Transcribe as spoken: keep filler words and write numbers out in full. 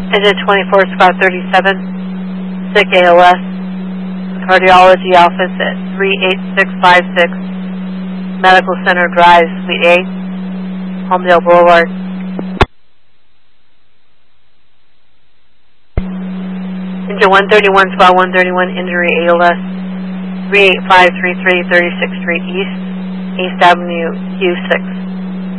Engine twenty-four, squad thirty-seven, sick A L S, cardiology office at three eight six five six, Medical Center Drive, Suite A, Palmdale Boulevard. Engine one thirty-one, squad one thirty-one, injury A L S, three eight five three three, thirty-sixth Street East, East Avenue, Q six.